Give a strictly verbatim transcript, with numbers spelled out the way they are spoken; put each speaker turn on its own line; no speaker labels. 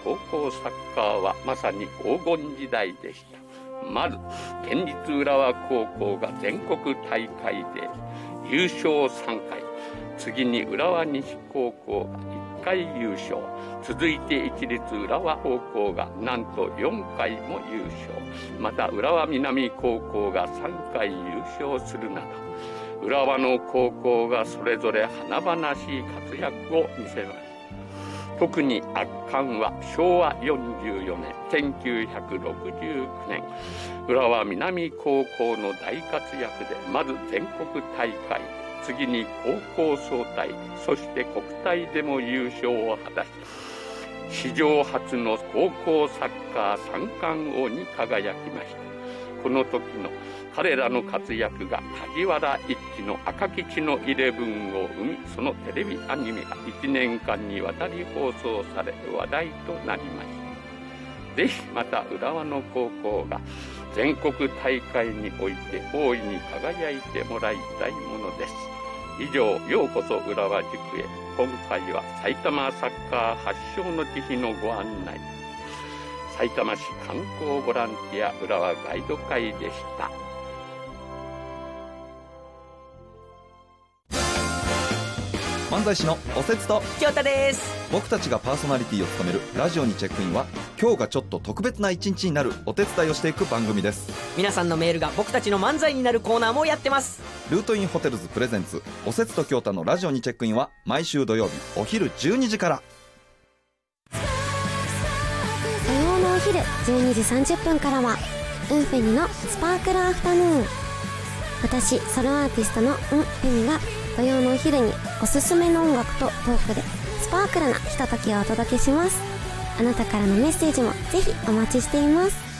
高校サッカーはまさに黄金時代でした。まず県立浦和高校が全国大会で優勝さんかい、次に浦和西高校がいっかい優勝、続いて市立浦和高校がなんとよんかいも優勝、また浦和南高校がさんかい優勝するなど、浦和の高校がそれぞれ華々しい活躍を見せました。特に圧巻はしょうわよんじゅうよねんせんきゅうひゃくろくじゅうきゅうねん、浦和南高校の大活躍でまず全国大会、次に高校総体、そして国体でも優勝を果たし、史上初の高校サッカー三冠王に輝きました。この時の彼らの活躍が梶原一騎の赤基地のイレブンを生み、そのテレビアニメがいちねんかんにわたり放送され話題となりました。ぜひまた浦和の高校が全国大会において大いに輝いてもらいたいものです。以上、ようこそ浦和塾へ。今回は埼玉サッカー発祥の地域のご案内、さいたま市観光ボランティア浦和ガイド会でした。
漫才師のおせつと
清田です。
僕たちがパーソナリティを務めるラジオにチェックインは、今日がちょっと特別な一日になるお手伝いをしていく番組です。
皆さんのメールが僕たちの漫才になるコーナーもやってます。
ルートインホテルズプレゼンツおせつと京田のラジオにチェックインは毎週土曜日お昼じゅうにじから。
土曜のお昼じゅうにじさんじゅっぷんからはウンフェニのスパークルアフタヌーン。私ソロアーティストのウンフェニが土曜のお昼におすすめの音楽とトークでスパークルなひとときをお届けします。あなたからのメッセージもぜひお待ちしています。